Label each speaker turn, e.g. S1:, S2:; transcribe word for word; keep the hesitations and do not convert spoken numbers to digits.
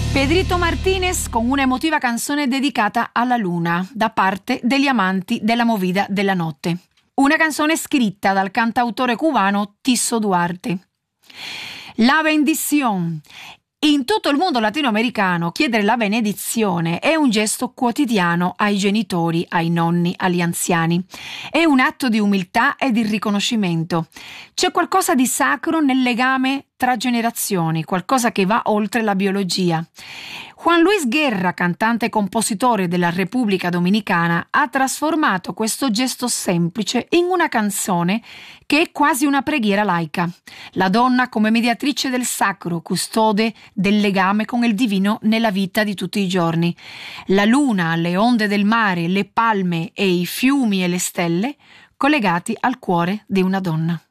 S1: Pedrito Martinez con una emotiva canzone dedicata alla luna da parte degli amanti della movida della notte. Una canzone scritta dal cantautore cubano Tiso Duarte. La bendición. In tutto il mondo latinoamericano chiedere la benedizione è un gesto quotidiano ai genitori, ai nonni, agli anziani. È un atto di umiltà e di riconoscimento. C'è qualcosa di sacro nel legame tra generazioni, qualcosa che va oltre la biologia. Juan Luis Guerra, cantante e compositore della Repubblica Dominicana, ha trasformato questo gesto semplice in una canzone che è quasi una preghiera laica. La donna come mediatrice del sacro, custode del legame con il divino nella vita di tutti i giorni. La luna, le onde del mare, le palme e i fiumi e le stelle collegati al cuore di una donna.